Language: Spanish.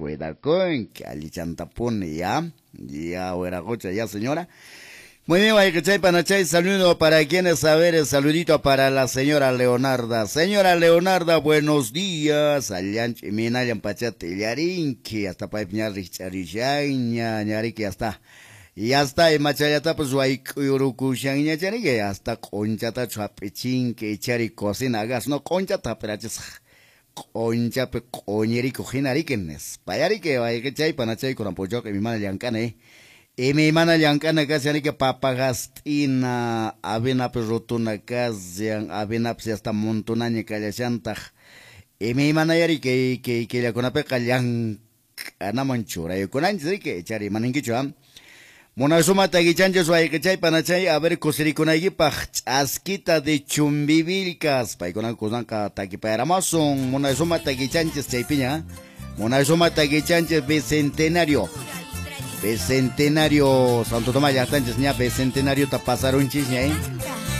cuida con que alichanta pone ya. Ya, hueracocha, ya señora. Muy bien, Guayacachay, Panachay, saludo para quienes saber, saludito para la señora Leonarda. Señora Leonarda, buenos días. Allanch, Minayan Pachate, Yarinki, hasta Paipiñar, Richarichaña, Ñariki, hasta. Y hasta, y Machayata, pues, Guayurukushaña, Charique, hasta Conchata, Chapechín, que Chari cocina gas, no Conchata, pero Concha, pe, Coñeri, Cojinariquenes. Payarique, Guayacachay, Panachay, con apoyo que mi madre Yancane, y mi mana llancana casi ani que papagastina, avena perrotuna casi, avena pues hasta montonaña que le chanta. Y mi mana yari que le conape callan, ana manchura, y con antes que echar y maninquichua. Mona suma taguichanches o que chay panachay, a ver cosiricunaygi pach, asquita de chumbivilcas, paikonan cosanca taquiparamazón, mona suma taguichanches chaypiña, mona suma taguichanches bicentenario. Bicentenario, Santo Tomás ya está en Bicentenario, te pasaron chisña,